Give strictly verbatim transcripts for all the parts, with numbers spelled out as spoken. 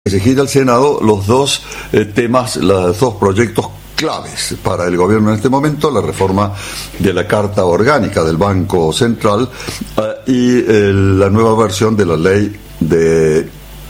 se gira al Senado los dos eh, temas, los dos proyectos claves para el gobierno en este momento: la reforma de la Carta Orgánica del Banco Central eh, y eh, la nueva versión de la ley de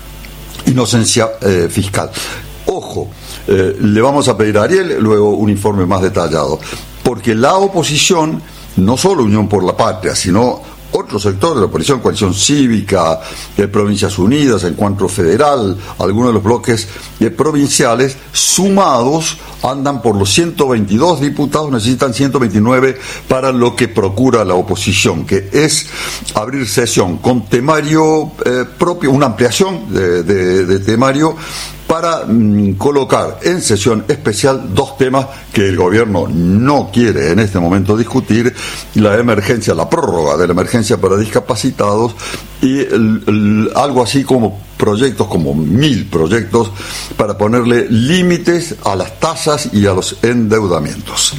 inocencia eh, fiscal. Ojo, eh, le vamos a pedir a Ariel luego un informe más detallado, porque la oposición, no solo Unión por la Patria, sino otros sectores de la oposición, Coalición Cívica, eh, Provincias Unidas, Encuentro Federal, algunos de los bloques eh, provinciales, sumados, andan por los ciento veintidós diputados, necesitan ciento veintinueve para lo que procura la oposición, que es abrir sesión con temario eh, propio, una ampliación de, de, de temario, para mm, colocar en sesión especial dos temas que el gobierno no quiere en este momento discutir: la emergencia, la prórroga de la emergencia para discapacitados y el, el, algo así como proyectos, como mil proyectos, para ponerle límites a las tasas y a los endeudamientos.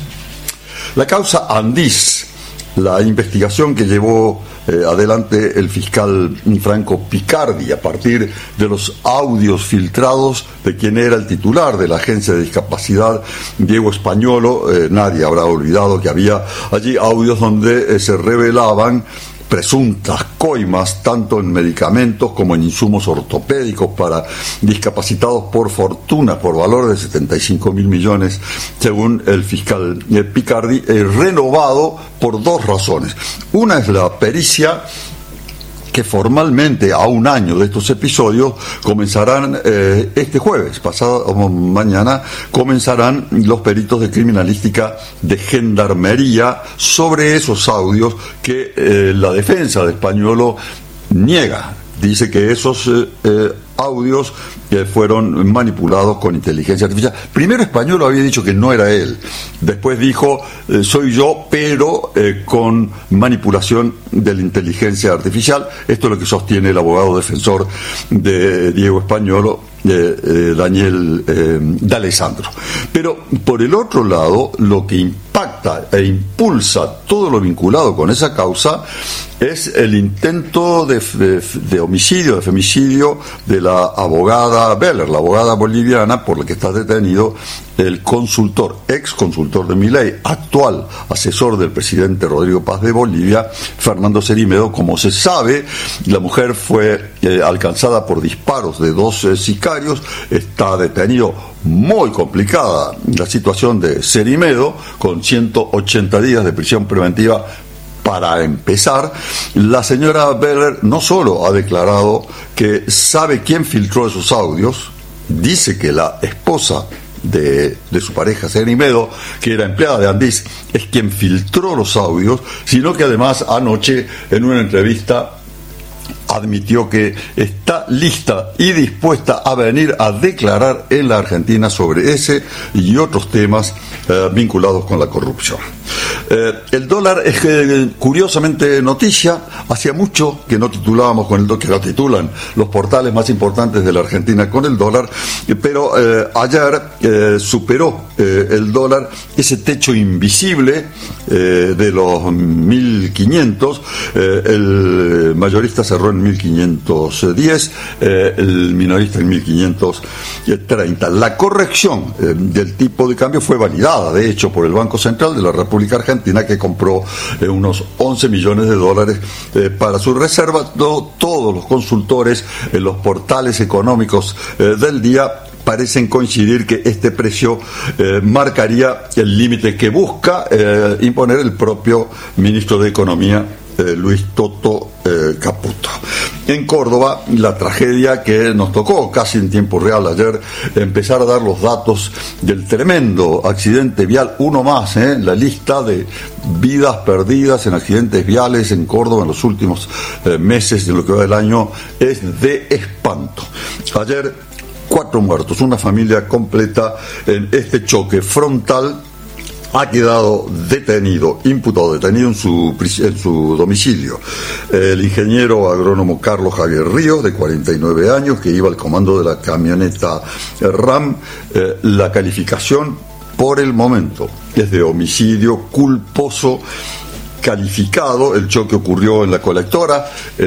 La causa Andis, la investigación que llevó eh, adelante el fiscal Franco Picardi a partir de los audios filtrados de quien era el titular de la Agencia de Discapacidad, Diego Españolo. Eh, nadie habrá olvidado que había allí audios donde eh, se revelaban presuntas coimas tanto en medicamentos como en insumos ortopédicos para discapacitados por fortuna, por valor de setenta y cinco mil millones, según el fiscal Picardi, eh, renovado por dos razones. Una es la pericia, que formalmente, a un año de estos episodios, comenzarán eh, este jueves, pasado o mañana, comenzarán los peritos de criminalística de Gendarmería sobre esos audios que eh, la defensa de Españolo niega. Dice que esos eh, eh, audios eh, fueron manipulados con inteligencia artificial. Primero Españolo había dicho que no era él, después dijo eh, soy yo, pero eh, con manipulación de la inteligencia artificial. Esto es lo que sostiene el abogado defensor de Diego Españolo, eh, eh, Daniel eh, D'Alessandro. Pero por el otro lado, lo que impacta e impulsa todo lo vinculado con esa causa es el intento de, de, de homicidio, de femicidio de la abogada Beller, la abogada boliviana por la que está detenido el consultor, ex consultor de Milei, actual asesor del presidente Rodrigo Paz de Bolivia, Fernando Cerimedo. Como se sabe, la mujer fue eh, alcanzada por disparos de dos eh, sicarios, está detenido. Muy complicada la situación de Cerimedo, con ciento ochenta días de prisión preventiva. Para empezar, la señora Beller no solo ha declarado que sabe quién filtró esos audios, dice que la esposa de, de su pareja, Cerimedo, que era empleada de Andis, es quien filtró los audios, sino que además anoche, en una entrevista, admitió que está lista y dispuesta a venir a declarar en la Argentina sobre ese y otros temas eh, vinculados con la corrupción. Eh, el dólar es eh, curiosamente noticia. Hacía mucho que no titulábamos con el dólar, que lo titulan los portales más importantes de la Argentina con el dólar, eh, pero eh, ayer eh, superó eh, el dólar ese techo invisible eh, de los mil quinientos. Eh, el mayorista cerró en mil quinientos diez, eh, el minorista en mil quinientos treinta. La corrección eh, del tipo de cambio fue validada, de hecho, por el Banco Central de la República Argentina, que compró eh, unos once millones de dólares eh, para su reserva. No, todos los consultores en los portales económicos eh, del día parecen coincidir que este precio eh, marcaría el límite que busca eh, imponer el propio ministro de Economía, eh, Luis Toto eh, Caputo. En Córdoba, la tragedia que nos tocó casi en tiempo real ayer, empezar a dar los datos del tremendo accidente vial, uno más, ¿eh? La lista de vidas perdidas en accidentes viales en Córdoba en los últimos eh, meses, de lo que va del año, es de espanto. Ayer, cuatro muertos, una familia completa en este choque frontal. Ha quedado detenido, imputado, detenido en su, en su domicilio, el ingeniero agrónomo Carlos Javier Ríos, de cuarenta y nueve años, que iba al comando de la camioneta RAM. Eh, la calificación por el momento es de homicidio culposo calificado el choque ocurrió en la colectora,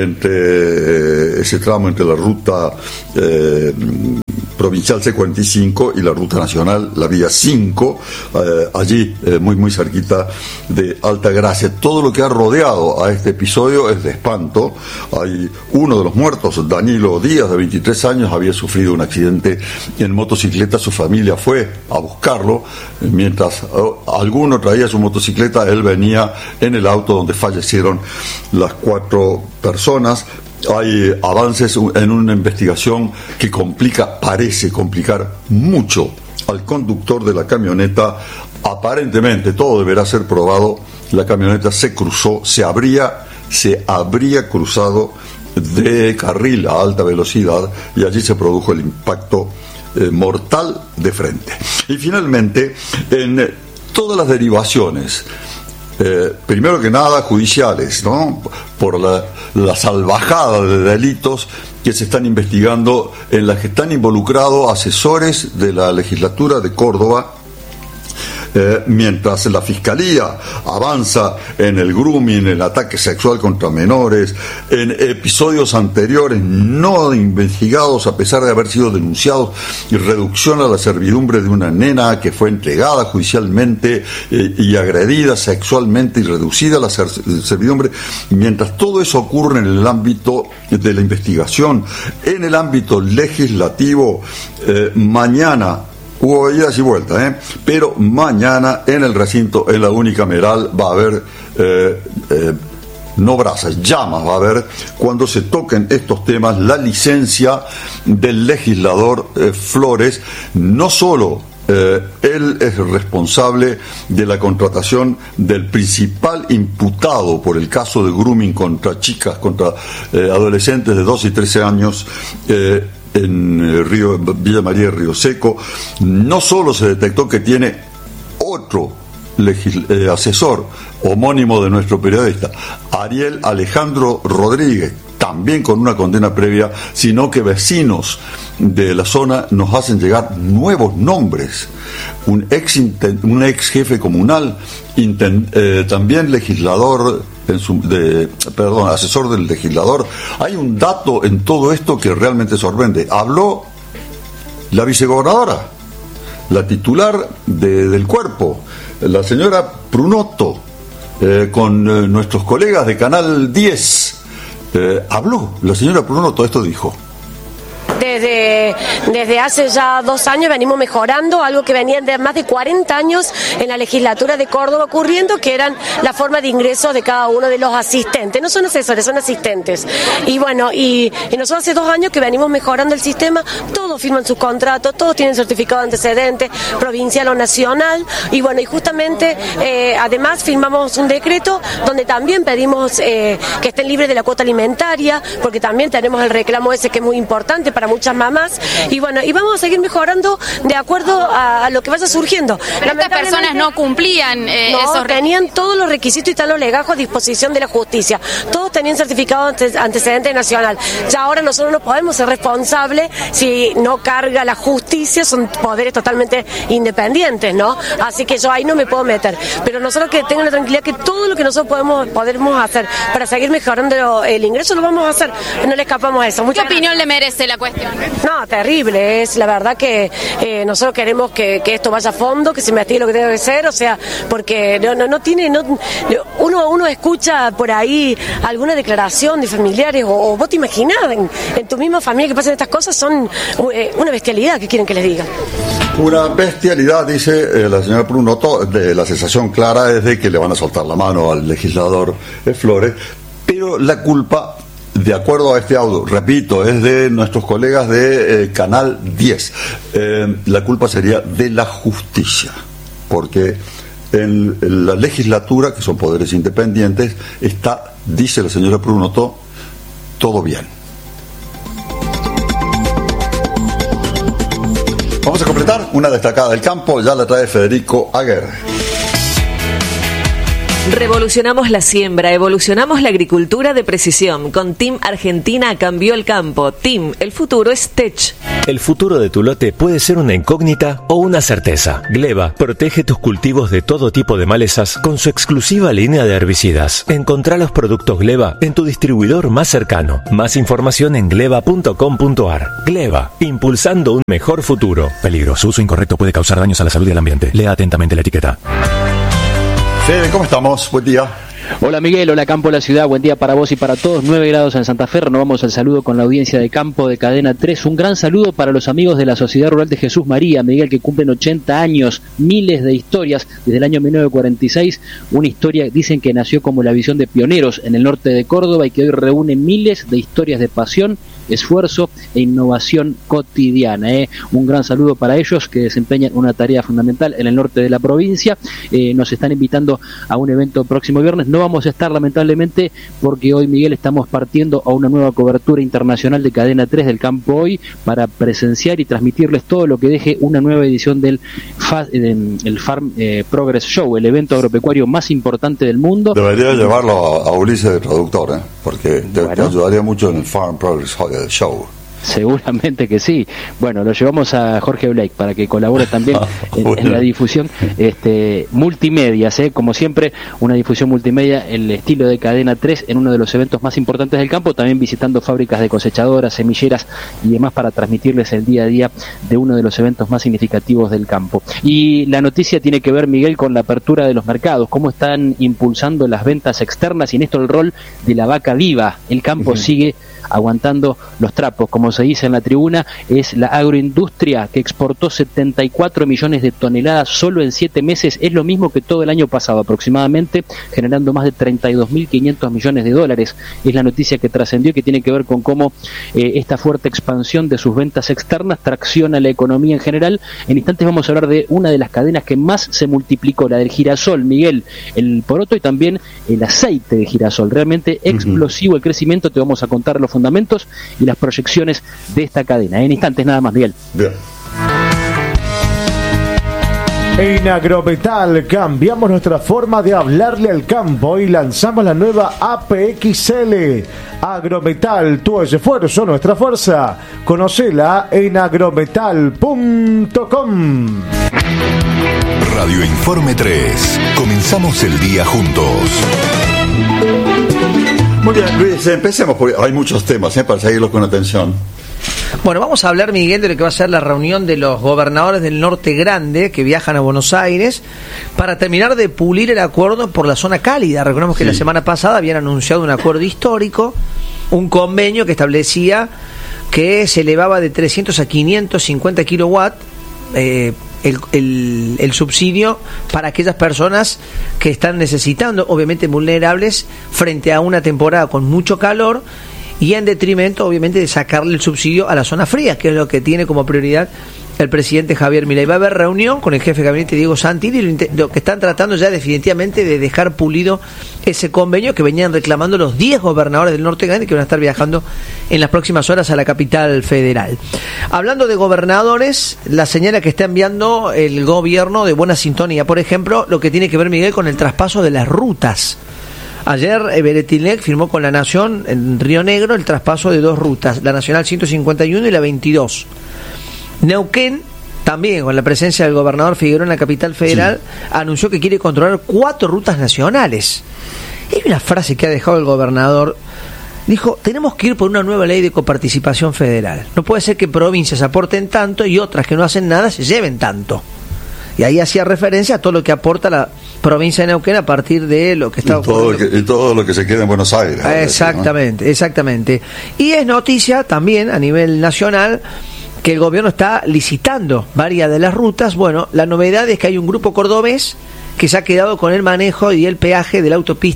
entre ese tramo entre la ruta eh, provincial C cuarenta y cinco y la ruta nacional, la vía cinco, eh, allí eh, muy muy cerquita de Altagracia. Todo lo que ha rodeado a este episodio es de espanto. Hay uno de los muertos, Danilo Díaz, de veintitrés años, había sufrido un accidente en motocicleta. Su familia fue a buscarlo, mientras uh, alguno traía su motocicleta, él venía en el auto donde fallecieron las cuatro personas. Hay avances en una investigación que complica, parece complicar mucho al conductor de la camioneta. Aparentemente, todo deberá ser probado. La camioneta se cruzó, se habría, se habría cruzado de carril a alta velocidad y allí se produjo el impacto eh, mortal de frente. Y finalmente, en todas las derivaciones, Eh, primero que nada judiciales, ¿no? Por la, la salvajada de delitos que se están investigando, en las que están involucrados asesores de la legislatura de Córdoba. Eh, mientras la Fiscalía avanza en el grooming, el ataque sexual contra menores, en episodios anteriores no investigados a pesar de haber sido denunciados, y reducción a la servidumbre de una nena que fue entregada judicialmente eh, y agredida sexualmente y reducida a la ser- servidumbre, mientras todo eso ocurre en el ámbito de la investigación, en el ámbito legislativo, eh, mañana hubo idas y vueltas, ¿eh? Pero mañana en el recinto, en la unicameral, va a haber, eh, eh, no brasas, llamas va a haber, cuando se toquen estos temas, la licencia del legislador eh, Flores. No solo eh, él es responsable de la contratación del principal imputado por el caso de grooming contra chicas, contra eh, adolescentes de doce y trece años, eh, en Río, Villa María, Río Seco. No solo se detectó que tiene otro legis- eh, asesor homónimo de nuestro periodista, Ariel Alejandro Rodríguez, también con una condena previa, sino que vecinos de la zona nos hacen llegar nuevos nombres. Un ex, inten- un ex jefe comunal, inten- eh, también legislador, en su, de, perdón, asesor del legislador. Hay un dato en todo esto que realmente sorprende. Habló la vicegobernadora, la titular de, del cuerpo, la señora Prunotto, eh, con eh, nuestros colegas de Canal diez. Eh, habló la señora Prunotto, esto dijo. Desde, desde hace ya dos años venimos mejorando algo que venía de más de cuarenta años en la legislatura de Córdoba ocurriendo, que eran la forma de ingreso de cada uno de los asistentes. No son asesores, son asistentes. Y bueno, y, y nosotros hace dos años que venimos mejorando el sistema, todos firman sus contratos, todos tienen certificado de antecedentes, provincial o nacional. Y bueno, y justamente, eh, además firmamos un decreto donde también pedimos eh, que estén libres de la cuota alimentaria, porque también tenemos el reclamo ese que es muy importante para muchas mamás, y bueno, y vamos a seguir mejorando de acuerdo a, a lo que vaya surgiendo. Pero estas personas no cumplían eh, no, esos tenían todos los requisitos y están los legajos a disposición de la justicia. Todos tenían certificado de antecedente nacional. Ya ahora nosotros no podemos ser responsables si no carga la justicia, son poderes totalmente independientes, ¿no? Así que yo ahí no me puedo meter. Pero nosotros que tengan la tranquilidad que todo lo que nosotros podemos, podemos hacer para seguir mejorando el ingreso lo vamos a hacer. No le escapamos a eso. ¿Qué Muchas opinión le merece la cuestión? No, terrible, es la verdad que eh, nosotros queremos que, que esto vaya a fondo, que se investigue lo que debe ser, o sea, porque no, no, no tiene, no, uno, uno escucha por ahí alguna declaración de familiares, o, o vos te imaginás en, en tu misma familia que pasan estas cosas, son eh, una bestialidad, ¿qué quieren que les diga? Una bestialidad, dice eh, la señora Prunotto. De la sensación clara es de que le van a soltar la mano al legislador eh, Flores, pero la culpa, de acuerdo a este audio, repito, es de nuestros colegas de eh, Canal diez. Eh, la culpa sería de la justicia, porque en, en la legislatura, que son poderes independientes, está, dice la señora Prunotto, todo bien. Vamos a completar una destacada del campo, ya la trae Federico Aguirre. Revolucionamos la siembra, evolucionamos la agricultura de precisión. Con Team Argentina cambió el campo. Team, el futuro es Tech. El futuro de tu lote puede ser una incógnita o una certeza. Gleba protege tus cultivos de todo tipo de malezas con su exclusiva línea de herbicidas. Encontrá los productos Gleba en tu distribuidor más cercano. Más información en gleba punto com punto ar. Gleba, impulsando un mejor futuro. Peligro, su uso incorrecto puede causar daños a la salud y al ambiente. Lea atentamente la etiqueta. Fede, ¿cómo estamos? Buen día. Hola Miguel, hola Campo de la Ciudad, buen día para vos y para todos. nueve grados en Santa Fe, renovamos el saludo con la audiencia de Campo de Cadena tres. Un gran saludo para los amigos de la Sociedad Rural de Jesús María, Miguel, que cumplen ochenta años, miles de historias desde el año mil novecientos cuarenta y seis. Una historia, dicen que nació como la visión de pioneros en el norte de Córdoba y que hoy reúne miles de historias de pasión, esfuerzo e innovación cotidiana. ¿eh? Un gran saludo para ellos que desempeñan una tarea fundamental en el norte de la provincia. Eh, nos están invitando a un evento próximo viernes. No vamos a estar lamentablemente porque hoy, Miguel, estamos partiendo a una nueva cobertura internacional de Cadena tres del Campo Hoy para presenciar y transmitirles todo lo que deje una nueva edición del Fa- eh, el Farm eh, Progress Show, el evento agropecuario más importante del mundo. Debería llevarlo a, a Ulises de traductor, ¿eh? porque te, Bueno. te ayudaría mucho en el Farm Progress Show. Seguramente que sí. Bueno, lo llevamos a Jorge Blake para que colabore también en, Bueno. en la difusión este, multimedias, ¿eh? Como siempre, una difusión multimedia, el estilo de Cadena tres en uno de los eventos más importantes del campo, también visitando fábricas de cosechadoras, semilleras y demás para transmitirles el día a día de uno de los eventos más significativos del campo. Y la noticia tiene que ver, Miguel, con la apertura de los mercados, cómo están impulsando las ventas externas y en esto el rol de la vaca viva. El campo uh-huh. sigue aguantando los trapos, como se dice en la tribuna, es la agroindustria que exportó setenta y cuatro millones de toneladas solo en siete meses, es lo mismo que todo el año pasado aproximadamente, generando más de treinta y dos mil quinientos millones de dólares. Es la noticia que trascendió y que tiene que ver con cómo eh, esta fuerte expansión de sus ventas externas tracciona la economía en general. En instantes vamos a hablar de una de las cadenas que más se multiplicó, la del girasol, Miguel, el poroto y también el aceite de girasol. Realmente explosivo uh-huh. el crecimiento, te vamos a contar los fundamentos y las proyecciones de esta cadena. En instantes nada más, Miguel. Bien. En Agrometal cambiamos nuestra forma de hablarle al campo y lanzamos la nueva A P X L. Agrometal, tu esfuerzo, nuestra fuerza. Conocela en agrometal punto com. Radio Informe tres. Comenzamos el día juntos. Muy bien, Luis, empecemos porque hay muchos temas ¿eh? para seguirlos con atención. Bueno, vamos a hablar, Miguel, de lo que va a ser la reunión de los gobernadores del Norte Grande que viajan a Buenos Aires para terminar de pulir el acuerdo por la zona cálida. Recordemos que sí. la semana pasada habían anunciado un acuerdo histórico, un convenio que establecía que se elevaba de trescientos a quinientos cincuenta kilowatts eh, el, el, el subsidio para aquellas personas que están necesitando, obviamente vulnerables, frente a una temporada con mucho calor y en detrimento, obviamente, de sacarle el subsidio a la zona fría, que es lo que tiene como prioridad el presidente Javier Milei. Va a haber reunión con el jefe de gabinete Diego Santilli, lo, lo que están tratando ya definitivamente de dejar pulido ese convenio que venían reclamando los diez gobernadores del Norte Grande que van a estar viajando en las próximas horas a la capital federal. Hablando de gobernadores, la señal que está enviando el gobierno de buena sintonía, por ejemplo, lo que tiene que ver, Miguel, con el traspaso de las rutas. Ayer Beretilnec firmó con la Nación en Río Negro el traspaso de dos rutas, la Nacional ciento cincuenta y uno y la veintidós. Neuquén, también con la presencia del gobernador Figueroa en la capital federal, sí. anunció que quiere controlar cuatro rutas nacionales. Hay una frase que ha dejado el gobernador, dijo, tenemos que ir por una nueva ley de coparticipación federal. No puede ser que provincias aporten tanto y otras que no hacen nada se lleven tanto. Y ahí hacía referencia a todo lo que aporta la provincia de Neuquén a partir de lo que está y todo lo que, y todo lo que se queda en Buenos Aires. Exactamente, decir, ¿no? exactamente. Y es noticia también a nivel nacional que el gobierno está licitando varias de las rutas. Bueno, la novedad es que hay un grupo cordobés que se ha quedado con el manejo y el peaje de la autopista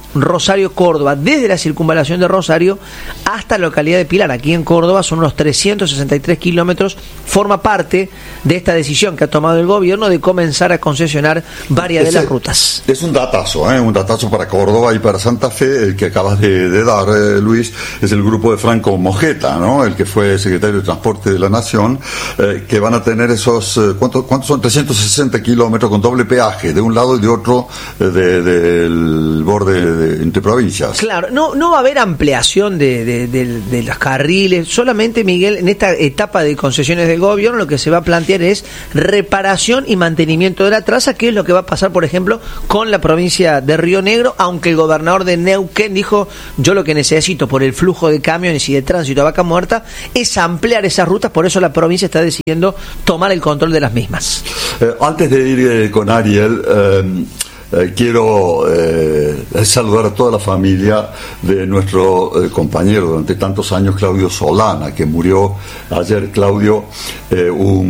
Rosario-Córdoba, desde la circunvalación de Rosario hasta la localidad de Pilar, aquí en Córdoba, son unos trescientos sesenta y tres kilómetros, forma parte de esta decisión que ha tomado el gobierno de comenzar a concesionar varias Ese, de las rutas. Es un datazo, ¿eh? un datazo para Córdoba y para Santa Fe, el que acabas de, de dar, eh, Luis, es el grupo de Franco Mojeta, ¿no? El que fue secretario de Transporte de la Nación, eh, que van a tener esos, eh, ¿cuántos cuánto son? trescientos sesenta kilómetros con doble peaje, de un lado y de otro, eh, de, del borde de entre provincias. Claro, no, no va a haber ampliación de, de, de, de los carriles, solamente, Miguel, en esta etapa de concesiones del gobierno lo que se va a plantear es reparación y mantenimiento de la traza, que es lo que va a pasar, por ejemplo, con la provincia de Río Negro, aunque el gobernador de Neuquén dijo, yo lo que necesito por el flujo de camiones y de tránsito a Vaca Muerta es ampliar esas rutas, por eso la provincia está decidiendo tomar el control de las mismas. Eh, antes de ir eh, con Ariel, eh, Eh, quiero eh, saludar a toda la familia de nuestro eh, compañero durante tantos años, Claudio Solana, que murió ayer. Claudio, eh,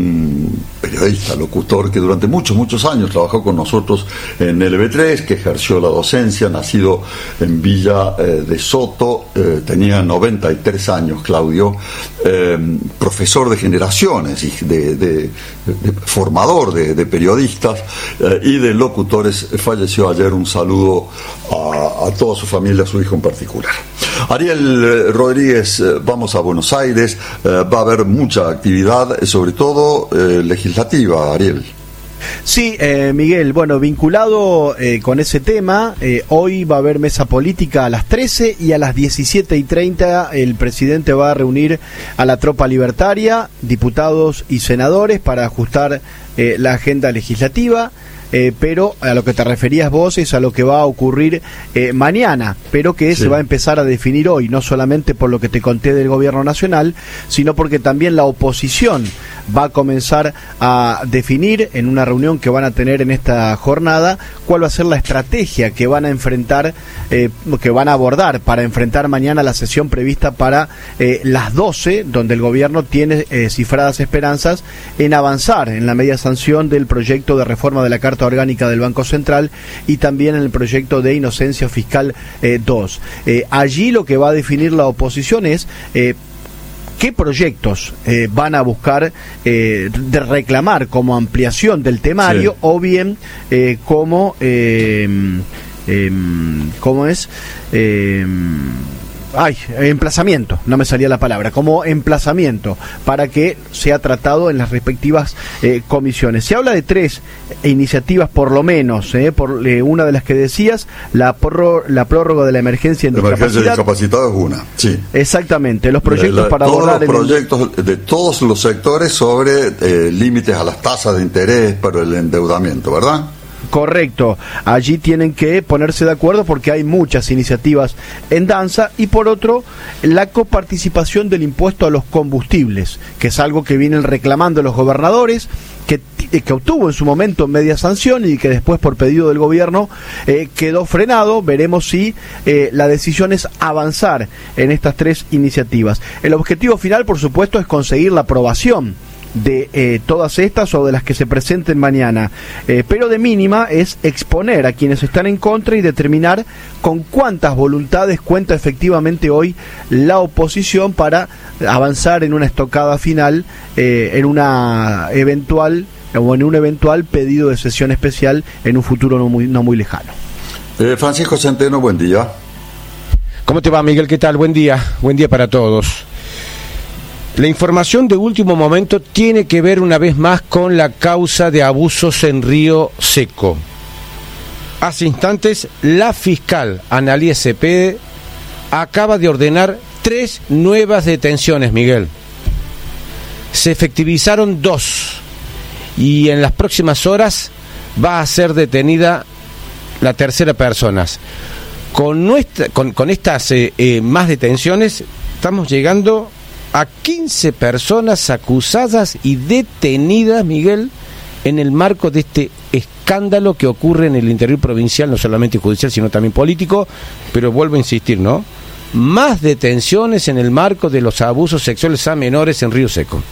un periodista, locutor, que durante muchos, muchos años trabajó con nosotros en L B tres, que ejerció la docencia, nacido en Villa eh, de Soto, eh, tenía noventa y tres años, Claudio, eh, profesor de generaciones, y de, de, de formador de, de periodistas eh, y de locutores. Falleció ayer. Un saludo a, a toda su familia, a su hijo en particular. Ariel eh, Rodríguez, eh, vamos a Buenos Aires, eh, va a haber mucha actividad, eh, sobre todo eh, legislativa, Ariel. Sí, eh, Miguel, bueno, vinculado eh, con ese tema, eh, hoy va a haber mesa política a las trece y a las diecisiete y treinta el presidente va a reunir a la tropa libertaria, diputados y senadores para ajustar eh, la agenda legislativa. Eh, pero a lo que te referías vos es a lo que va a ocurrir eh, mañana, pero que sí se va a empezar a definir hoy, no solamente por lo que te conté del gobierno nacional, sino porque también la oposición va a comenzar a definir en una reunión que van a tener en esta jornada cuál va a ser la estrategia que van a enfrentar, eh, que van a abordar para enfrentar mañana la sesión prevista para eh, las doce, donde el gobierno tiene eh, cifradas esperanzas en avanzar en la media sanción del proyecto de reforma de la Carta Orgánica del Banco Central y también en el proyecto de Inocencia Fiscal eh, dos. Eh, allí lo que va a definir la oposición es eh, qué proyectos eh, van a buscar eh, de reclamar como ampliación del temario, sí, o bien eh, como eh, eh, ¿cómo es? Eh, Ay, emplazamiento, no me salía la palabra, como emplazamiento para que sea tratado en las respectivas eh, comisiones. Se habla de tres iniciativas por lo menos, eh, por eh, una de las que decías, la, pró la prórroga de la emergencia en la discapacidad. emergencia de discapacidad es una, sí. Exactamente, los proyectos la, para todos abordar... los proyectos el... de todos los sectores sobre eh, límites a las tasas de interés para el endeudamiento, ¿verdad? Correcto, allí tienen que ponerse de acuerdo porque hay muchas iniciativas en danza. Y por otro, la coparticipación del impuesto a los combustibles, que es algo que vienen reclamando los gobernadores, que, que obtuvo en su momento media sanción y que después por pedido del gobierno eh, quedó frenado. Veremos si eh, la decisión es avanzar en estas tres iniciativas. El objetivo final, por supuesto, es conseguir la aprobación de eh, todas estas o de las que se presenten mañana, eh, pero de mínima es exponer a quienes están en contra y determinar con cuántas voluntades cuenta efectivamente hoy la oposición para avanzar en una estocada final, eh, en una eventual o en un eventual pedido de sesión especial en un futuro no muy, no muy lejano. Eh, Francisco Centeno, buen día. ¿Cómo te va, Miguel? ¿Qué tal? Buen día, buen día para todos. La información de último momento tiene que ver una vez más con la causa de abusos en Río Seco. Hace instantes, la fiscal Analía Cepede acaba de ordenar tres nuevas detenciones, Miguel. Se efectivizaron dos y en las próximas horas va a ser detenida la tercera persona. Con, nuestra, con, con estas eh, eh, más detenciones estamos llegando a quince personas acusadas y detenidas, Miguel, en el marco de este escándalo que ocurre en el interior provincial, no solamente judicial, sino también político, pero vuelvo a insistir, ¿no? Más detenciones en el marco de los abusos sexuales a menores en Río Seco.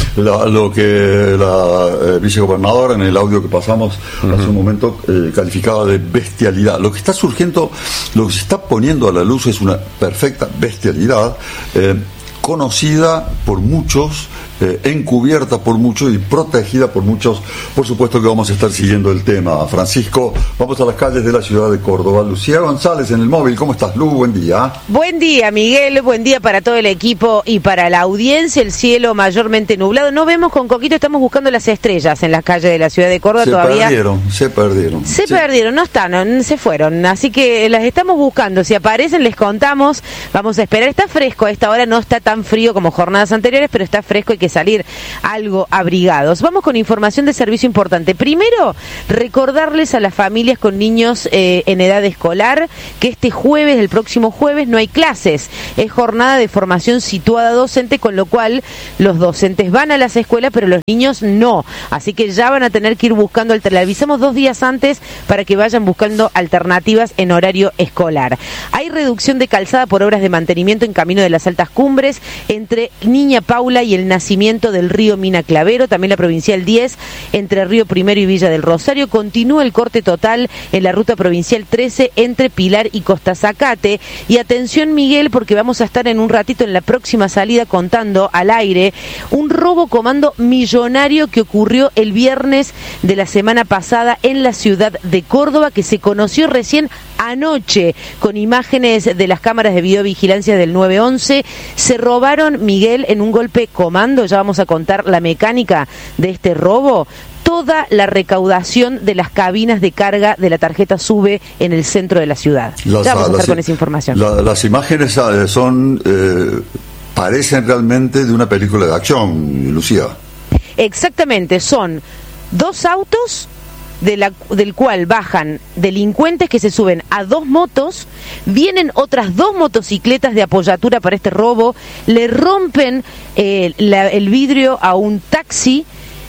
la, lo que la eh, vicegobernadora en el audio que pasamos uh-huh. hace un momento eh, calificaba de bestialidad. Lo que está surgiendo, lo que se está poniendo a la luz es una perfecta bestialidad, eh, conocida por muchos, eh, encubierta por muchos y protegida por muchos. Por supuesto que vamos a estar siguiendo el tema. Francisco, vamos a las calles de la ciudad de Córdoba. Lucía González en el móvil. ¿Cómo estás, Lu? Buen día. Buen día, Miguel. Buen día para todo el equipo y para la audiencia. El cielo mayormente nublado. No vemos con Coquito, estamos buscando las estrellas en las calles de la ciudad de Córdoba. Se todavía perdieron, se perdieron. Se sí. perdieron, no están, no, se fueron. Así que las estamos buscando. Si aparecen, les contamos. Vamos a esperar. Está fresco a esta hora, no está tan frío como jornadas anteriores, pero está fresco, hay que salir algo abrigados. Vamos con información de servicio importante. Primero, recordarles a las familias con niños eh, en edad escolar que este jueves, el próximo jueves, no hay clases. Es jornada de formación situada docente, con lo cual los docentes van a las escuelas, pero los niños no. Así que ya van a tener que ir buscando, le avisamos dos días antes para que vayan buscando alternativas en horario escolar. Hay reducción de calzada por obras de mantenimiento en camino de las altas cumbres, entre Niña Paula y el nacimiento del río Mina Clavero, también la provincial diez, entre Río Primero y Villa del Rosario. Continúa el corte total en la ruta provincial trece entre Pilar y Costa Zacate. Y atención, Miguel, porque vamos a estar en un ratito en la próxima salida contando al aire un robo comando millonario que ocurrió el viernes de la semana pasada en la ciudad de Córdoba, que se conoció recién anoche con imágenes de las cámaras de videovigilancia del nueve once. Se robaron, Miguel, en un golpe comando, ya vamos a contar la mecánica de este robo, toda la recaudación de las cabinas de carga de la tarjeta SUBE en el centro de la ciudad. Las, ya vamos a estar con esa información. La, las imágenes eh, son eh, parecen realmente de una película de acción, Lucía. Exactamente, son dos autos de la, del cual bajan delincuentes que se suben a dos motos, vienen otras dos motocicletas de apoyatura para este robo, le rompen eh, la, el vidrio a un taxi.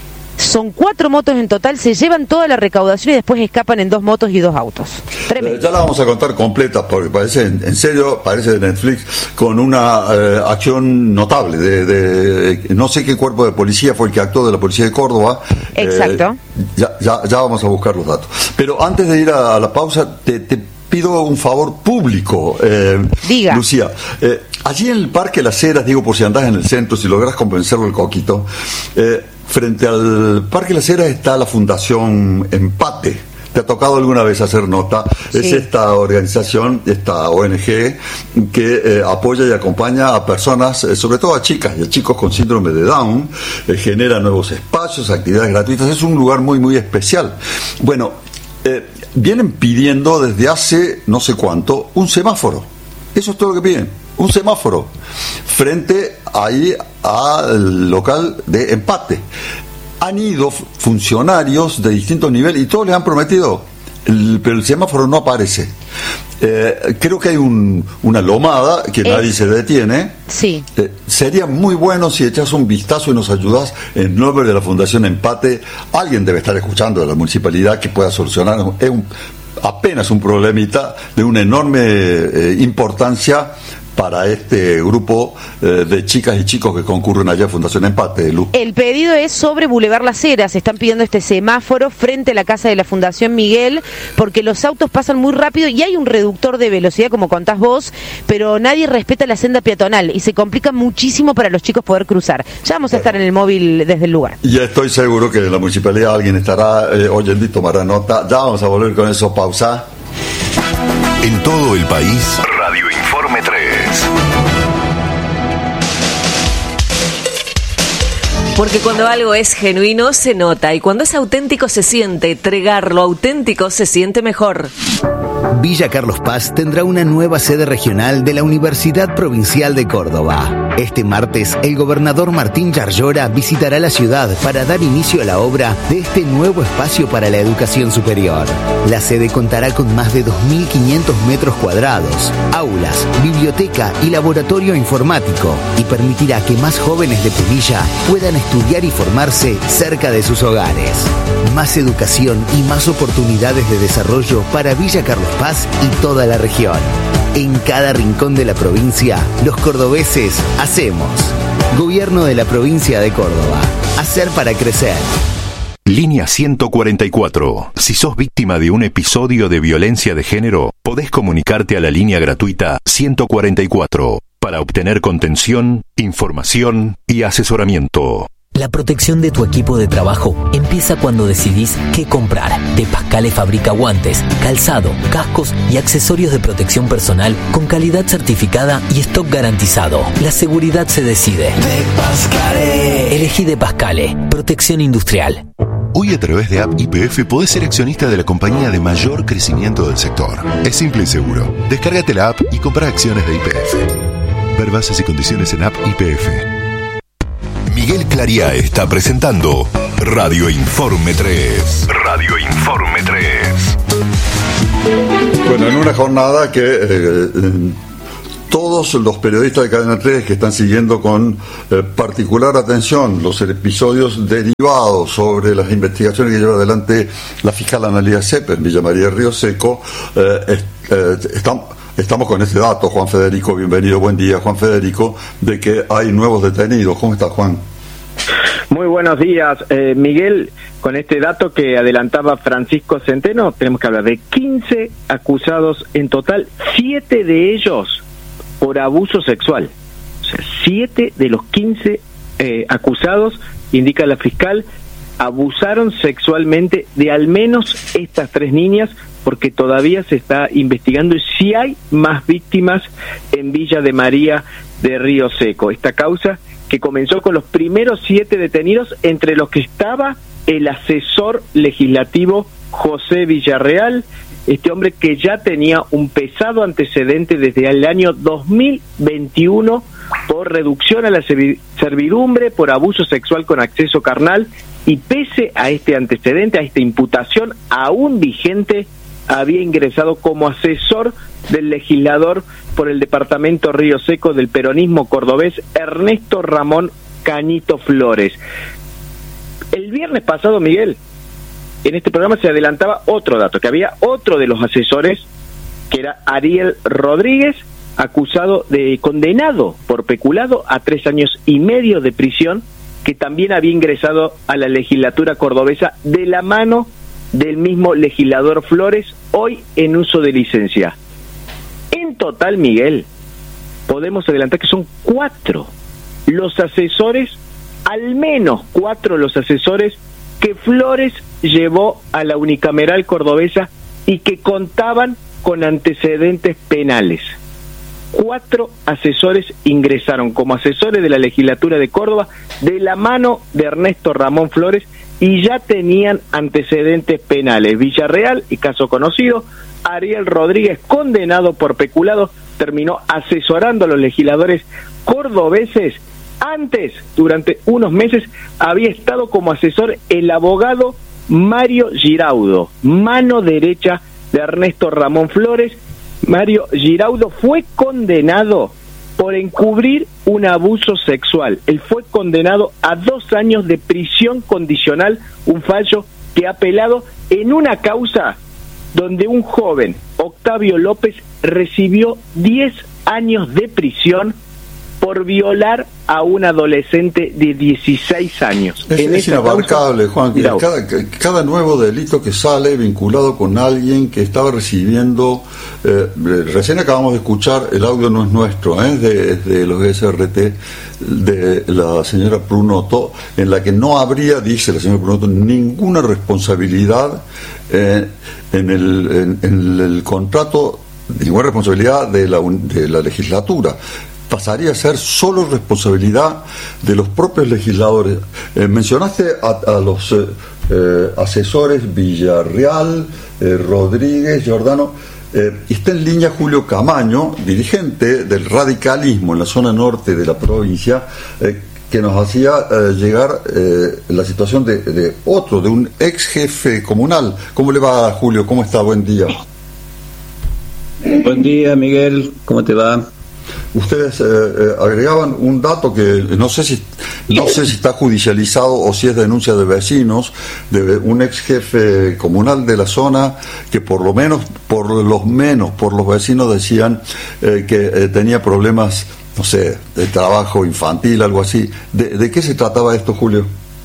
Son cuatro motos en total, se llevan toda la recaudación y después escapan en dos motos y dos autos. Eh, ya la vamos a contar completa, porque parece, en, en serio, parece de Netflix, con una eh, acción notable. De, de no sé qué cuerpo de policía fue el que actuó, de la policía de Córdoba. Exacto. Eh, ya, ya, ya vamos a buscar los datos. Pero antes de ir a, a la pausa, te, te pido un favor público. Eh, Diga. Lucía, eh, allí en el Parque Las Heras, digo, por si andás en el centro, si logras convencerlo el Coquito, eh, frente al Parque Las Heras está la Fundación Empate. ¿Te ha tocado alguna vez hacer nota? Sí. Es esta organización, esta O N G, que eh, apoya y acompaña a personas, eh, sobre todo a chicas y a chicos con síndrome de Down, eh, genera nuevos espacios, actividades gratuitas. Es un lugar muy, muy especial. Bueno, eh, vienen pidiendo desde hace no sé cuánto un semáforo. Eso es todo lo que piden. Un semáforo frente ahí al local de Empate. Han ido funcionarios de distintos niveles y todos les han prometido, el, pero el semáforo no aparece. Eh, creo que hay un, una lomada que eh, nadie se detiene. Sí. Eh, sería muy bueno si echas un vistazo y nos ayudas en nombre de la Fundación Empate. Alguien debe estar escuchando de la municipalidad que pueda solucionar. Es un, apenas un problemita de una enorme eh, importancia para este grupo eh, de chicas y chicos que concurren allá a Fundación Empate, Lu. El pedido es sobre Boulevard Las Heras. Están pidiendo este semáforo frente a la casa de la Fundación Miguel, porque los autos pasan muy rápido y hay un reductor de velocidad, como contás vos, pero nadie respeta la senda peatonal y se complica muchísimo para los chicos poder cruzar. Ya vamos a estar en el móvil desde el lugar. Y estoy seguro que en la municipalidad alguien estará eh, oyendo y tomará nota. Ya vamos a volver con eso. Pausa. En todo el país, Radio Informe tres. Porque cuando algo es genuino se nota y cuando es auténtico se siente. Tregar lo auténtico se siente mejor. Villa Carlos Paz tendrá una nueva sede regional de la Universidad Provincial de Córdoba. Este martes, el gobernador Martín Yarlora visitará la ciudad para dar inicio a la obra de este nuevo espacio para la educación superior. La sede contará con más de dos mil quinientos metros cuadrados, aulas, biblioteca y laboratorio informático, y permitirá que más jóvenes de Punilla puedan estudiar y formarse cerca de sus hogares. Más educación y más oportunidades de desarrollo para Villa Carlos Paz y toda la región. En cada rincón de la provincia, los cordobeses hacemos Gobierno de la provincia de Córdoba. Hacer para crecer. Línea ciento cuarenta y cuatro. Si sos víctima de un episodio de violencia de género, podés comunicarte a la línea gratuita ciento cuarenta y cuatro para obtener contención, información y asesoramiento. La protección de tu equipo de trabajo empieza cuando decidís qué comprar. De Pascale fabrica guantes, calzado, cascos y accesorios de protección personal con calidad certificada y stock garantizado. La seguridad se decide. De Pascale. Elegí De Pascale. Protección industrial. Hoy a través de App Y P F podés ser accionista de la compañía de mayor crecimiento del sector. Es simple y seguro. Descárgate la app y compra acciones de Y P F. Ver bases y condiciones en App Y P F. Miguel Clariá está presentando Radio Informe tres. Radio Informe tres. Bueno, en una jornada que eh, todos los periodistas de Cadena tres que están siguiendo con eh, particular atención los episodios derivados sobre las investigaciones que lleva adelante la fiscal Analía Sepe en Villa María Río Seco, eh, eh, están... Estamos con ese dato, Juan Federico, bienvenido, buen día, Juan Federico, de que hay nuevos detenidos. ¿Cómo está, Juan? Muy buenos días, eh, Miguel. Con este dato que adelantaba Francisco Centeno, tenemos que hablar de quince acusados en total, siete de ellos por abuso sexual. O sea, siete de los quince eh, acusados, indica la fiscal, abusaron sexualmente de al menos estas tres niñas, porque todavía se está investigando si hay más víctimas en Villa de María de Río Seco. Esta causa que comenzó con los primeros siete detenidos, entre los que estaba el asesor legislativo José Villarreal, este hombre que ya tenía un pesado antecedente desde el año dos mil veintiuno por reducción a la servidumbre, por abuso sexual con acceso carnal, y pese a este antecedente, a esta imputación aún vigente, había ingresado como asesor del legislador por el departamento Río Seco del peronismo cordobés, Ernesto Ramón Cañito Flores. El viernes pasado, Miguel, en este programa se adelantaba otro dato, que había otro de los asesores, que era Ariel Rodríguez, acusado de, condenado por peculado a tres años y medio de prisión, que también había ingresado a la legislatura cordobesa de la mano del mismo legislador Flores, hoy en uso de licencia. En total, Miguel, podemos adelantar que son cuatro los asesores, al menos cuatro los asesores que Flores llevó a la unicameral cordobesa y que contaban con antecedentes penales. Cuatro asesores ingresaron como asesores de la legislatura de Córdoba de la mano de Ernesto Ramón Flores y ya tenían antecedentes penales. Villarreal, y caso conocido, Ariel Rodríguez, condenado por peculado, terminó asesorando a los legisladores cordobeses. Antes, durante unos meses, había estado como asesor el abogado Mario Giraudo, mano derecha de Ernesto Ramón Flores. Mario Giraudo fue condenado por encubrir un abuso sexual. Él fue condenado a dos años de prisión condicional, un fallo que ha apelado en una causa donde un joven, Octavio López, recibió diez años de prisión por violar a un adolescente de dieciséis años. Es, es inabarcable, Juan. Cada, cada nuevo delito que sale vinculado con alguien que estaba recibiendo... Eh, recién acabamos de escuchar, el audio no es nuestro, ¿eh? de, de los S R T, de la señora Prunoto, en la que no habría, dice la señora Prunoto, ninguna responsabilidad eh, en, el, en, en el contrato, ninguna responsabilidad de la, de la legislatura. Pasaría a ser solo responsabilidad de los propios legisladores. Eh, mencionaste a, a los eh, eh, asesores Villarreal, eh, Rodríguez, Giordano, eh, y está en línea Julio Camaño, dirigente del radicalismo en la zona norte de la provincia, eh, que nos hacía eh, llegar eh, la situación de, de otro, de un ex jefe comunal. ¿Cómo le va, Julio? ¿Cómo está? Buen día. Buen día, Miguel. ¿Cómo te va? Ustedes eh, eh, agregaban un dato que no sé si no sé si está judicializado o si es denuncia de vecinos, de un ex jefe comunal de la zona que por lo menos, por los menos, por los vecinos decían eh, que eh, tenía problemas no sé, de trabajo infantil, algo así. ¿De, de qué se trataba esto, Julio?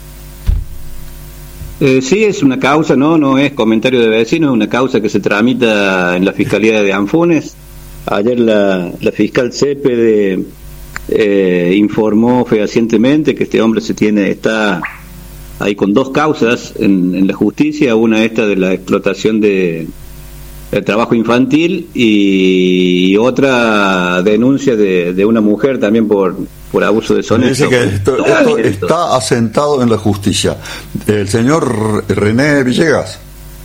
Eh, sí, es una causa, no no es comentario de vecinos, es una causa que se tramita en la Fiscalía de Anfunes. Ayer la, la fiscal Cepede eh, informó fehacientemente que este hombre se tiene está ahí con dos causas en, en la justicia, una esta de la explotación de el trabajo infantil y otra denuncia de, de una mujer también por por abuso deshonesto. Dice que esto, esto está asentado en la justicia. El señor René Villegas.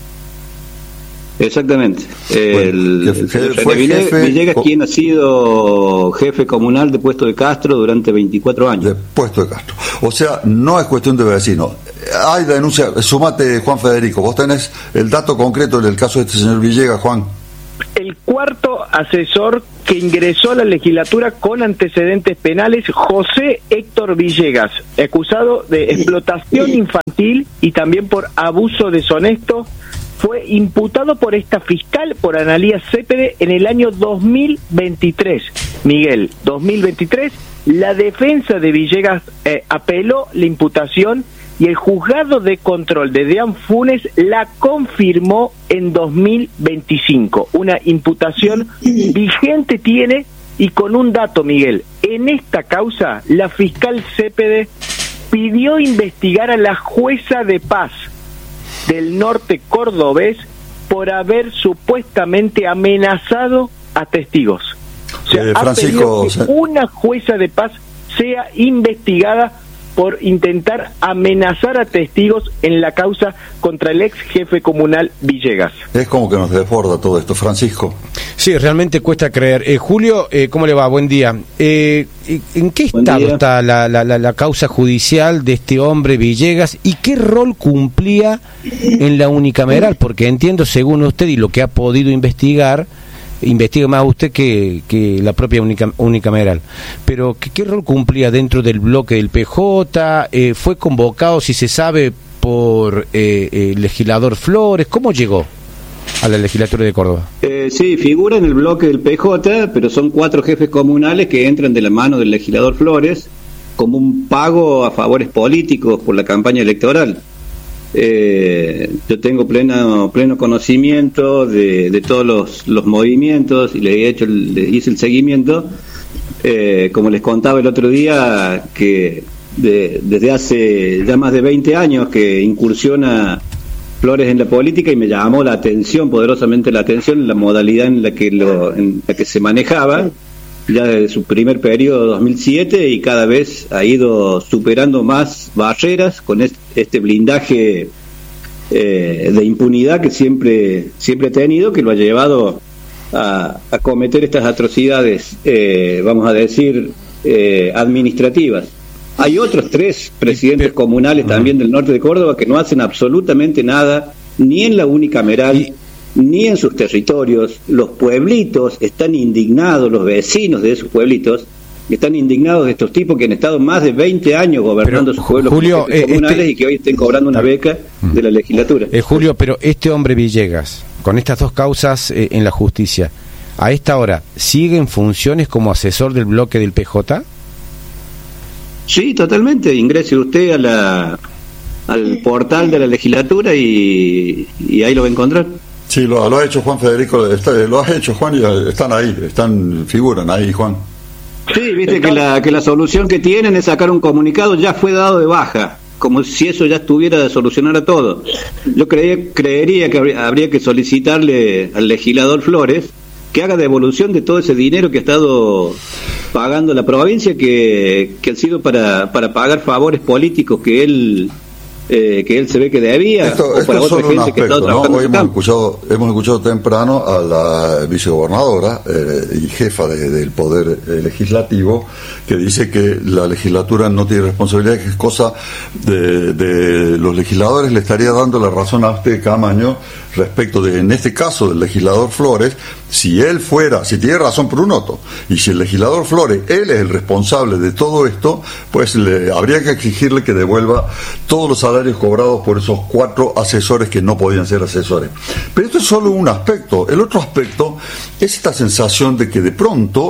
Exactamente. Bueno, el, que, el que fue René jefe, Villegas, quien ha sido jefe comunal de Puesto de Castro durante veinticuatro años. De Puesto de Castro. O sea, no es cuestión de vecinos. Hay denuncia. Sumate, Juan Federico. Vos tenés el dato concreto del caso de este señor Villegas, Juan. El cuarto asesor que ingresó a la legislatura con antecedentes penales, José Héctor Villegas, acusado de explotación infantil y también por abuso deshonesto, fue imputado por esta fiscal, por Analía Cepede, en el año dos mil veintitrés. Miguel, dos mil veintitrés, la defensa de Villegas eh, apeló la imputación y el juzgado de control de Deán Funes la confirmó en dos mil veinticinco. Una imputación vigente tiene, y con un dato, Miguel. En esta causa, la fiscal Cepede pidió investigar a la jueza de paz del norte cordobés por haber supuestamente amenazado a testigos. O sea, eh, ha Francisco, pedido que una jueza de paz sea investigada por intentar amenazar a testigos en la causa contra el ex jefe comunal Villegas. Es como que nos desborda todo esto, Francisco. Sí, realmente cuesta creer. Eh, Julio, eh, ¿cómo le va? Buen día. Eh, ¿En qué Buen estado día. está la, la, la, la causa judicial de este hombre Villegas y qué rol cumplía en la unicameral? Porque entiendo, según usted y lo que ha podido investigar, investiga más usted que, que la propia unica, unicameral, pero ¿qué, ¿qué rol cumplía dentro del bloque del P J? Eh, ¿Fue convocado, si se sabe, por eh, el legislador Flores? ¿Cómo llegó a la legislatura de Córdoba? Eh, sí, figura en el bloque del P J, pero son cuatro jefes comunales que entran de la mano del legislador Flores como un pago a favores políticos por la campaña electoral. Eh, yo tengo pleno pleno conocimiento de, de todos los, los movimientos y le he hecho el, le hice el seguimiento. Eh, como les contaba el otro día, que de, desde hace ya más de veinte años que incursiona Flores en la política, y me llamó la atención, poderosamente la atención, la modalidad en la que lo en la que se manejaba ya desde su primer periodo dos mil siete, y cada vez ha ido superando más barreras con este, este blindaje eh, de impunidad que siempre siempre ha tenido, que lo ha llevado a, a cometer estas atrocidades, eh, vamos a decir, eh, administrativas. Hay otros tres presidentes comunales también del norte de Córdoba que no hacen absolutamente nada, ni en la unicameral, ni en sus territorios. Los pueblitos están indignados, los vecinos de esos pueblitos están indignados de estos tipos que han estado más de veinte años gobernando sus pueblos Julio, eh, comunales este... y que hoy estén cobrando una beca de la legislatura. Eh, Julio, pero este hombre Villegas, con estas dos causas eh, en la justicia, a esta hora, ¿sigue en funciones como asesor del bloque del P J? Sí, totalmente. Ingrese usted a la al portal de la legislatura y, y ahí lo va a encontrar. Sí, lo, lo ha hecho Juan Federico, está, lo has hecho Juan, y están ahí, están figuran ahí, Juan. Sí, viste que la que la solución que tienen es sacar un comunicado, ya fue dado de baja, como si eso ya estuviera de solucionar a todo. Yo creía, creería que habría, habría que solicitarle al legislador Flores que haga devolución de todo ese dinero que ha estado pagando la provincia, que, que ha sido para, para pagar favores políticos que él eh, que él se ve que debía, esto, o esto para otra gente aspecto, que está trabajando. ¿no? Hoy en hemos campo. escuchado, hemos escuchado temprano a la vicegobernadora eh, y jefa de, del Poder eh, Legislativo, que dice que la legislatura no tiene responsabilidad, que es cosa de, de los legisladores. Le estaría dando la razón a usted, Camaño, respecto de, en este caso, del legislador Flores. Si él fuera, si tiene razón Prunoto, y si el legislador Flores, él es el responsable de todo esto, pues le habría que exigirle que devuelva todos los salarios cobrados por esos cuatro asesores que no podían ser asesores. Pero esto es solo un aspecto. El otro aspecto es esta sensación de que de pronto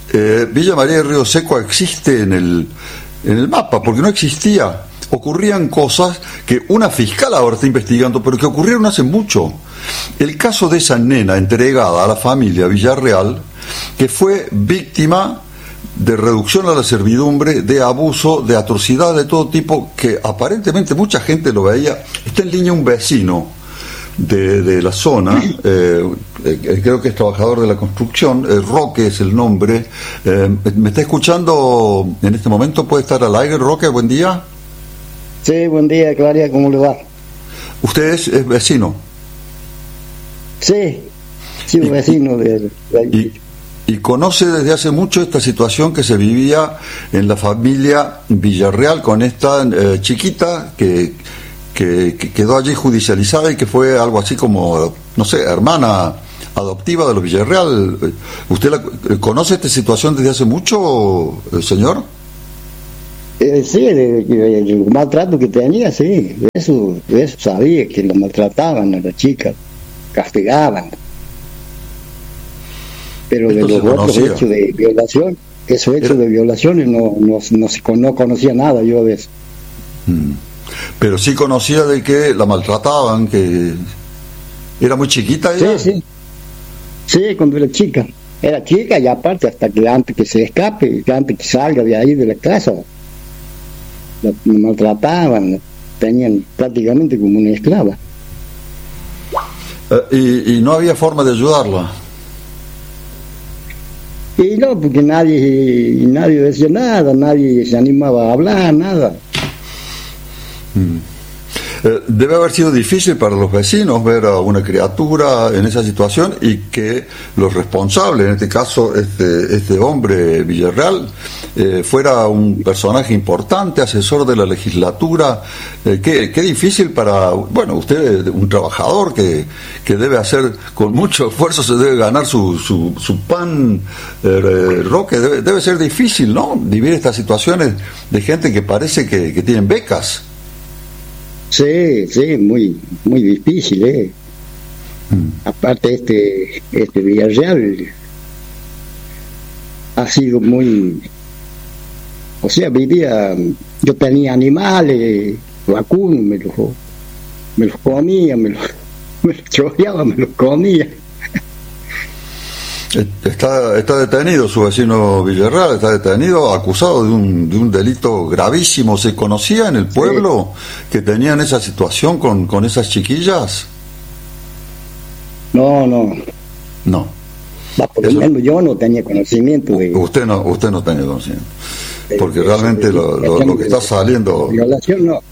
eh, Villa María de Río Seco existe en el, en el mapa, porque no existía. Ocurrían cosas que una fiscal ahora está investigando, pero que ocurrieron hace mucho. El caso de esa nena entregada a la familia Villarreal, que fue víctima de reducción a la servidumbre, de abuso, de atrocidad de todo tipo, que aparentemente mucha gente lo veía. Está en línea un vecino de, de la zona, eh, eh, creo que es trabajador de la construcción, eh, Roque es el nombre. Eh, ¿me está escuchando en este momento? ¿Puede estar al aire, Roque? Buen día. Sí, buen día, Claria, ¿cómo le va? ¿Usted es, es vecino? Sí, sí, un vecino de, de y, y conoce desde hace mucho esta situación que se vivía en la familia Villarreal con esta eh, chiquita que, que, que quedó allí judicializada y que fue algo así como, no sé, hermana adoptiva de los Villarreal. ¿Usted la, conoce esta situación desde hace mucho, señor? Eh, sí, el, el, el maltrato que tenía, sí, eso, eso sabía, que lo maltrataban a la chica, castigaban. Pero de los otros hechos de violación, esos hechos de violaciones no, no, no, no conocía nada yo de eso. Mm. Pero sí conocía de que la maltrataban, que era muy chiquita ella. Sí, sí, sí, cuando era chica, era chica y aparte hasta que antes que se escape, que antes que salga de ahí de la casa, la maltrataban, tenían prácticamente como una esclava. Uh, y, y no había forma de ayudarla. Y no, porque nadie nadie decía nada, nadie se animaba a hablar, nada. Mm. Eh, debe haber sido difícil para los vecinos ver a una criatura en esa situación y que los responsables, en este caso este, este hombre Villarreal, eh, fuera un personaje importante, asesor de la legislatura. Eh, qué, qué difícil para, bueno, usted, un trabajador que, que debe hacer con mucho esfuerzo, se debe ganar su, su, su pan, eh, Roque, debe, debe ser difícil, ¿no? Vivir estas situaciones de gente que parece que, que tienen becas. Sí, sí, muy muy difícil, ¿eh? Mm. Aparte este este Villarreal ha sido muy, o sea, vivía, yo tenía animales, vacunos, me los me los comía, me los me los choreaba, me los comía. Está, está detenido su vecino Villarreal, está detenido, acusado de un, de un delito gravísimo. ¿Se conocía en el pueblo sí. que tenían esa situación con, con esas chiquillas? No, no. No. Va, por lo menos yo no tenía conocimiento de... Usted no, usted no tenía conocimiento. Porque realmente lo, lo, lo que está saliendo... Violación no.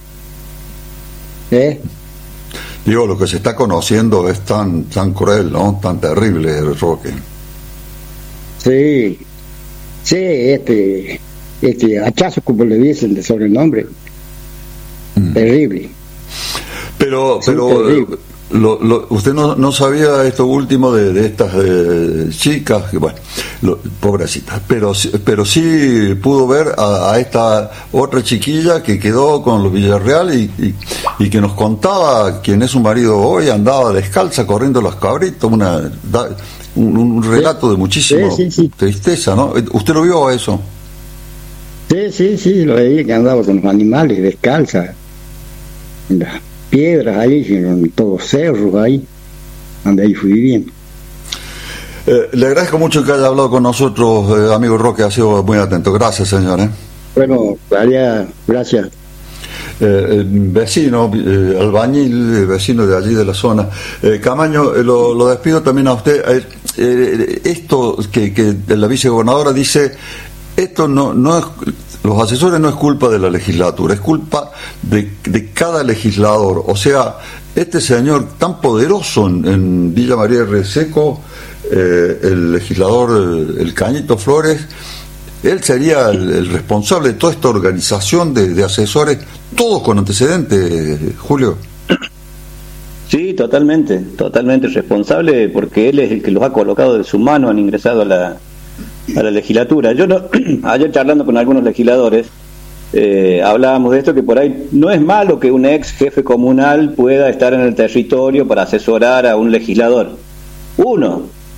¿Eh? Digo, lo que se está conociendo es tan, tan cruel, ¿no? Tan terrible, Roque. Sí, sí, este, este hachazo, como le dicen de sobrenombre, mm. terrible. Pero, sí, pero, terrible. Lo, lo, usted no, no sabía esto último de, de estas eh, chicas, que bueno, lo, pobrecitas, pero, pero sí pudo ver a, a esta otra chiquilla que quedó con los Villarreal y, y, y que nos contaba quién es su marido hoy, andaba descalza corriendo los cabritos, una... Da, Un, un relato sí, de muchísima sí, sí, sí. tristeza, ¿no? ¿Usted lo vio a eso? Sí, sí, sí, lo veía que andaba con los animales descalza, en las piedras ahí, en todos los cerros ahí, donde ahí fui viviendo. Eh, le agradezco mucho que haya hablado con nosotros, eh, amigo Roque, ha sido muy atento. Gracias, señor. ¿eh? Bueno, María, gracias. Eh, vecino, eh, albañil, vecino de allí de la zona. Eh, Camaño, eh, lo, lo despido también a usted. Eh, eh, esto que, que la vicegobernadora dice, esto no, no es, los asesores no es culpa de la legislatura, es culpa de, de cada legislador. O sea, este señor tan poderoso en, en Villa María de Río Seco, eh, el legislador, el Cañito Flores, él sería el, el responsable de toda esta organización de, de asesores, todos con antecedentes, Julio. Sí, totalmente, totalmente responsable, porque él es el que los ha colocado de su mano, han ingresado a la, a la legislatura. Yo no, ayer charlando con algunos legisladores, eh, hablábamos de esto, que por ahí no es malo que un ex jefe comunal pueda estar en el territorio para asesorar a un legislador. Uno,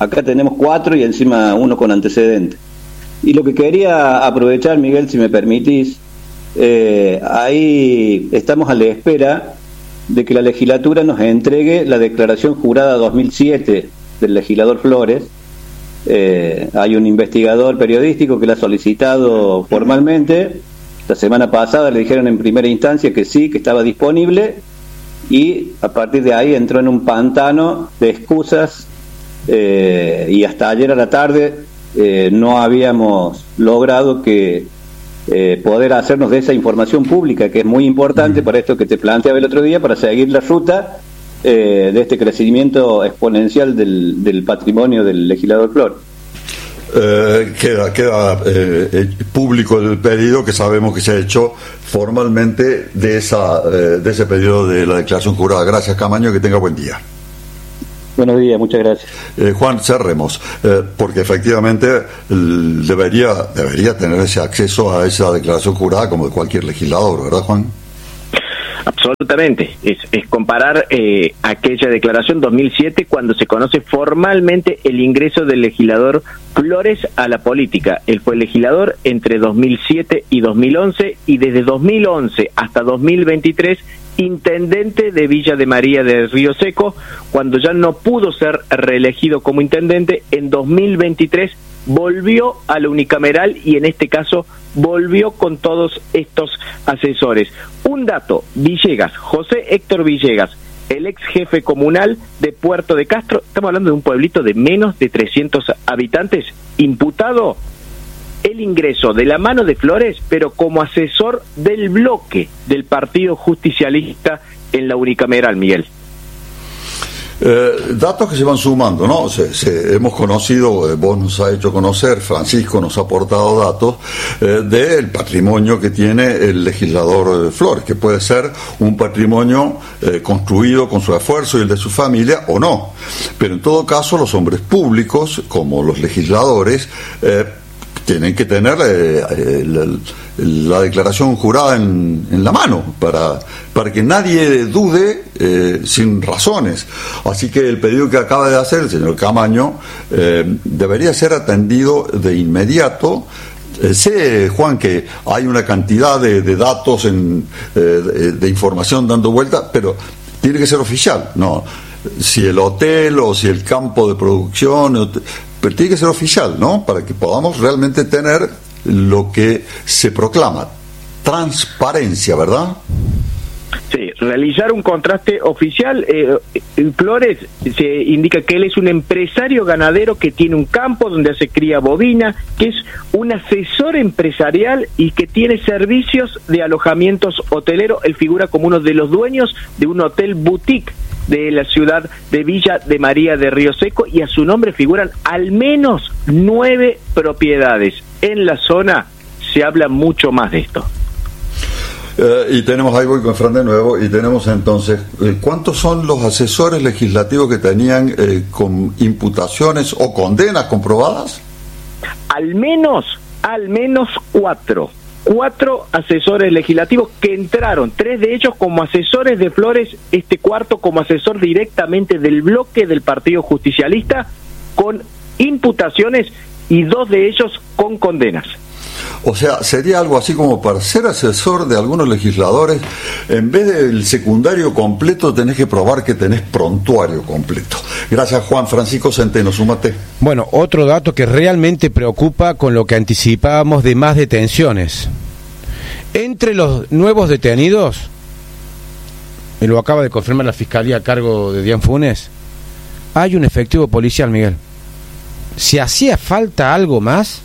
Acá tenemos cuatro y encima uno con antecedentes. Y lo que quería aprovechar, Miguel, si me permitís, eh, ahí estamos a la espera de que la legislatura nos entregue la declaración jurada dos mil siete del legislador Flores. Eh, hay un investigador periodístico que la ha solicitado formalmente. La semana pasada le dijeron en primera instancia que sí, que estaba disponible, y a partir de ahí entró en un pantano de excusas, eh, y hasta ayer a la tarde eh, no habíamos logrado que eh, poder hacernos de esa información pública, que es muy importante para esto que te planteaba el otro día, para seguir la ruta eh, de este crecimiento exponencial del, del patrimonio del legislador Flores. Eh, queda queda eh, público el pedido que sabemos que se ha hecho formalmente de esa eh, de ese pedido de la declaración jurada. Gracias, Camaño, que tenga buen día. Buenos días, muchas gracias. Eh, Juan, cerremos, eh, porque efectivamente el, debería debería tener ese acceso a esa declaración jurada como de cualquier legislador, ¿verdad, Juan? Absolutamente, es, es comparar eh, aquella declaración dos mil siete cuando se conoce formalmente el ingreso del legislador Flores a la política. Él fue legislador entre dos mil siete y dos mil once, y desde dos mil once hasta dos mil veintitrés intendente de Villa de María de Río Seco. Cuando ya no pudo ser reelegido como intendente, en dos mil veintitrés volvió a la unicameral, y en este caso volvió con todos estos asesores. Un dato: Villegas, José Héctor Villegas, el ex jefe comunal de Puerto de Castro, estamos hablando de un pueblito de menos de trescientos habitantes, imputado el ingreso de la mano de Flores, pero como asesor del bloque del Partido Justicialista en la unicameral, Miguel. Eh, datos que se van sumando, ¿no? Se, se, hemos conocido, eh, vos nos has hecho conocer, Francisco nos ha aportado datos eh, del patrimonio que tiene el legislador eh, Flores, que puede ser un patrimonio eh, construido con su esfuerzo y el de su familia o no. Pero en todo caso, los hombres públicos, como los legisladores, eh, tienen que tener eh, eh, la, la declaración jurada en, en la mano para, para que nadie dude eh, sin razones. Así que el pedido que acaba de hacer el señor Camaño eh, debería ser atendido de inmediato. Eh, sé, Juan, que hay una cantidad de, de datos, en, eh, de, de información dando vuelta, pero tiene que ser oficial, ¿no? Si el hotel o si el campo de producción, pero tiene que ser oficial, ¿no? Para que podamos realmente tener lo que se proclama, transparencia, ¿verdad? Sí, realizar un contraste oficial. eh, en Flores se indica que él es un empresario ganadero que tiene un campo donde se cría bovina, que es un asesor empresarial y que tiene servicios de alojamientos hoteleros. Él figura como uno de los dueños de un hotel boutique de la ciudad de Villa de María de Río Seco, y a su nombre figuran al menos nueve propiedades. En la zona se habla mucho más de esto. Eh, y tenemos, ahí voy con Fran de nuevo, y tenemos entonces, eh, ¿cuántos son los asesores legislativos que tenían eh, con imputaciones o condenas comprobadas? Al menos, al menos cuatro. Cuatro asesores legislativos que entraron, tres de ellos como asesores de Flores, este cuarto como asesor directamente del bloque del Partido Justicialista, con imputaciones, y dos de ellos con condenas. O sea, sería algo así como para ser asesor de algunos legisladores, en vez del secundario completo tenés que probar que tenés prontuario completo. Gracias, Juan. Francisco Centeno, súmate. Bueno, otro dato que realmente preocupa con lo que anticipábamos de más detenciones. Entre los nuevos detenidos, y lo acaba de confirmar la Fiscalía a cargo de Dian Funes, hay un efectivo policial, Miguel. Si hacía falta algo más,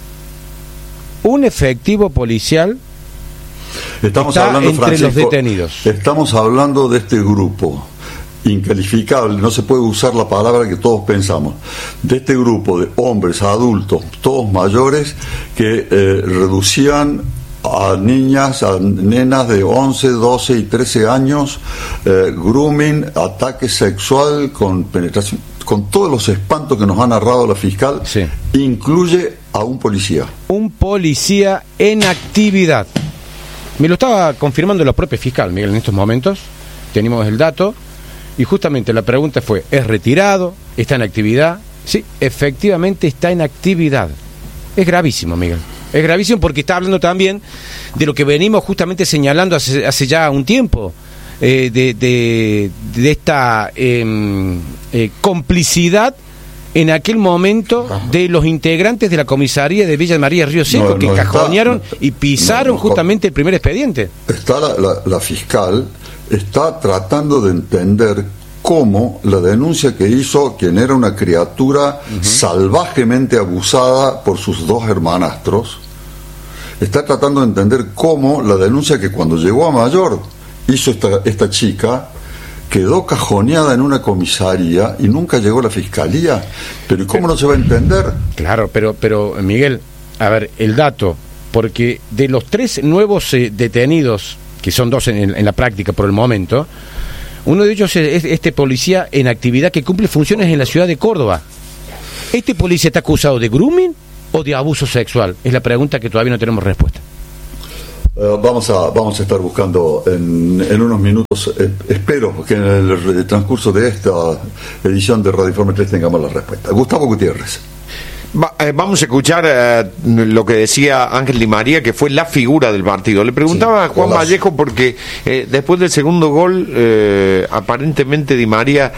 un efectivo policial estamos está hablando, entre Francisco, los detenidos. Estamos hablando de este grupo incalificable, no se puede usar la palabra que todos pensamos, de este grupo de hombres, adultos, todos mayores, que eh, reducían a niñas, a nenas de once, doce y trece años, eh, grooming, ataque sexual con penetración, con todos los espantos que nos ha narrado la fiscal. Sí. Incluye a un policía. Un policía en actividad. Me lo estaba confirmando la propia fiscal, Miguel, en estos momentos. Tenemos el dato. Y justamente la pregunta fue, ¿es retirado? ¿Está en actividad? Sí, efectivamente está en actividad. Es gravísimo, Miguel. Es gravísimo porque está hablando también de lo que venimos justamente señalando hace, hace ya un tiempo, eh, de, de, de esta eh, eh, complicidad en aquel momento de los integrantes de la comisaría de Villa María Río Seco, no, que no cajonearon está, no, y pisaron no, no, justamente el primer expediente. Está la, la, la fiscal está tratando de entender cómo la denuncia que hizo quien era una criatura uh-huh. salvajemente abusada por sus dos hermanastros, está tratando de entender cómo la denuncia que cuando llegó a mayor hizo esta, esta chica quedó cajoneada en una comisaría y nunca llegó a la fiscalía. Pero ¿y cómo no se va a entender? Claro, pero, pero Miguel, a ver, el dato, porque de los tres nuevos eh, detenidos, que son dos en, en la práctica por el momento, uno de ellos es este policía en actividad que cumple funciones en la ciudad de Córdoba. ¿Este policía está acusado de grooming o de abuso sexual? Es la pregunta que todavía no tenemos respuesta. Uh, vamos a vamos a estar buscando en, en unos minutos, eh, espero que en el, el transcurso de esta edición de Radio Informe tres tengamos la respuesta. Gustavo Gutiérrez. Va, eh, vamos a escuchar eh, lo que decía Ángel Di María, que fue la figura del partido. Le preguntaba sí, a Juan Vallejo porque eh, después del segundo gol eh, aparentemente Di María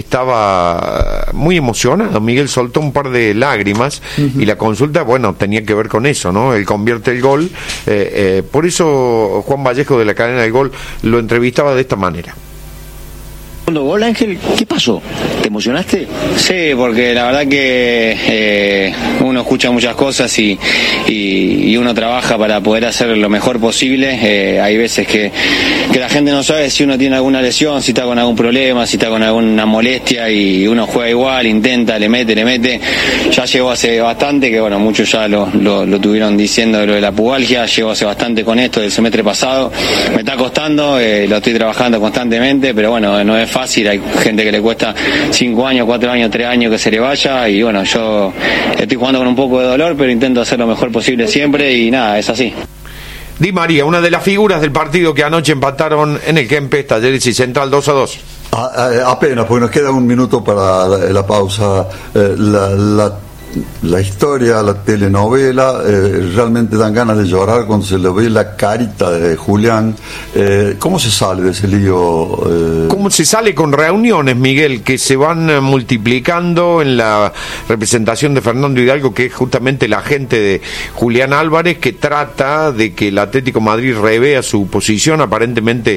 estaba muy emocionado. Miguel soltó un par de lágrimas uh-huh. y la consulta, bueno, tenía que ver con eso, ¿no? Él convierte el gol, eh, eh, por eso Juan Vallejo de la cadena del Gol lo entrevistaba de esta manera. Segundo gol, Ángel, ¿qué pasó? ¿Te emocionaste? Sí, porque la verdad que eh, uno escucha muchas cosas y, y, y uno trabaja para poder hacer lo mejor posible. Eh, hay veces que, que la gente no sabe si uno tiene alguna lesión, si está con algún problema, si está con alguna molestia, y uno juega igual, intenta, le mete, le mete. Ya llegó hace bastante, que bueno, muchos ya lo, lo, lo tuvieron diciendo de lo de la pubalgia. Llevo hace bastante con esto del semestre pasado. Me está costando, eh, lo estoy trabajando constantemente, pero bueno, no es fácil, hay gente que le cuesta cinco años, cuatro años, tres años que se le vaya, y bueno, yo estoy jugando con un poco de dolor, pero intento hacer lo mejor posible siempre, y nada, es así. Di María, una de las figuras del partido que anoche empataron en el Kempes, Talleres y Central dos a dos. A, a, apenas, porque nos queda un minuto para la, la pausa. Eh, la, la La historia, la telenovela, eh, realmente dan ganas de llorar cuando se le ve la carita de Julián. Eh, ¿Cómo se sale de ese lío? Eh? ¿Cómo se sale? Con reuniones, Miguel, que se van multiplicando en la representación de Fernando Hidalgo, que es justamente la agente de Julián Álvarez, que trata de que el Atlético de Madrid revea su posición. Aparentemente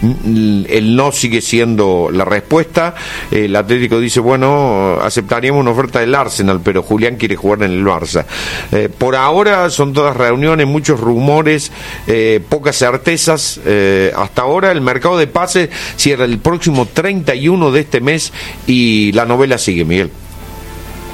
el no sigue siendo la respuesta. El Atlético dice, bueno, aceptaríamos una oferta del Arsenal, pero Julián quiere jugar en el Barça. Eh, por ahora son todas reuniones, muchos rumores, eh, pocas certezas. Eh, hasta ahora el mercado de pases cierra el próximo treinta y uno de este mes y la novela sigue, Miguel.